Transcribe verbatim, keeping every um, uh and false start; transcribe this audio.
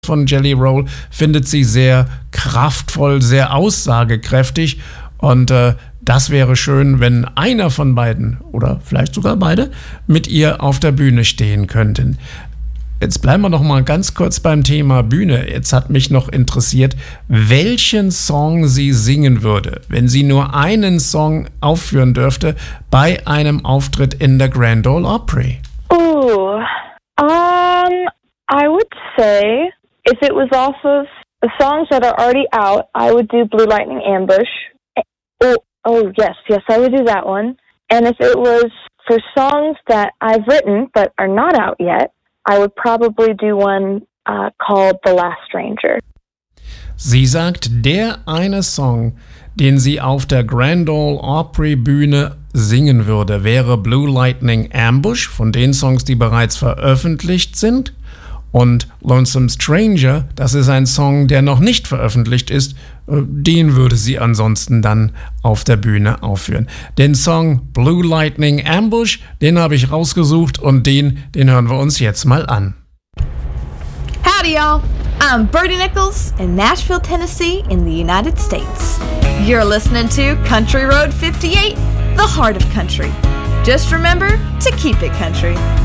von Jelly Roll findet sie sehr kraftvoll, sehr aussagekräftig und äh, das wäre schön, wenn einer von beiden oder vielleicht sogar beide mit ihr auf der Bühne stehen könnten. Jetzt bleiben wir noch mal ganz kurz beim Thema Bühne. Jetzt hat mich noch interessiert, welchen Song sie singen würde, wenn sie nur einen Song aufführen dürfte bei einem Auftritt in der Grand Ole Opry. Ooh, um, I would say if it was off of the songs that are already out, I would do Blue Lightning Ambush. Oh, oh yes, yes, I would do that one. And if it was for songs that I've written but are not out yet, I would probably do one uh, called The Last Stranger. Sie sagt, der eine Song, den sie auf der Grand Ole Opry Bühne singen würde, wäre Blue Lightning Ambush von den Songs, die bereits veröffentlicht sind. Und Lonesome Stranger, das ist ein Song, der noch nicht veröffentlicht ist, den würde sie ansonsten dann auf der Bühne aufführen. Den Song Blue Lightning Ambush, den habe ich rausgesucht und den, den hören wir uns jetzt mal an. Howdy y'all, I'm Birdie Nichols in Nashville, Tennessee in the United States. You're listening to Country Road fifty-eight, the heart of country. Just remember to keep it country.